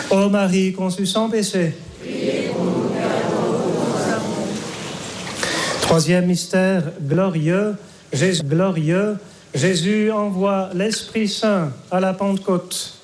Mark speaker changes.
Speaker 1: Ô Marie conçue sans péché. Troisième mystère glorieux, Jésus envoie l'Esprit Saint à la Pentecôte.